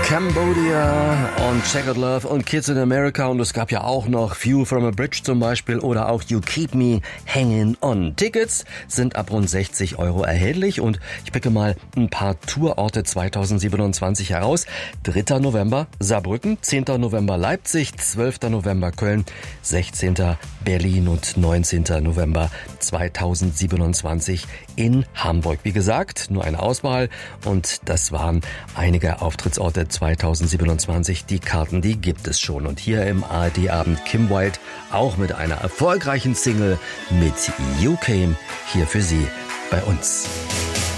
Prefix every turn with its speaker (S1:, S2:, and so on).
S1: Cambodia und Checkered Love und Kids in America, und es gab ja auch noch View from a Bridge zum Beispiel oder auch You Keep Me Hanging On. Tickets sind ab rund 60 € erhältlich und ich picke mal ein paar Tourorte 2027 heraus. 3. November Saarbrücken, 10. November Leipzig, 12. November Köln, 16. Berlin und 19. November 2027 in Hamburg. Wie gesagt, nur eine Auswahl und das waren einige Auftrittsorte 2027. Die Karten, die gibt es schon. Und hier im ARD-Abend Kim Wilde auch mit einer erfolgreichen Single mit You Came hier für Sie bei uns.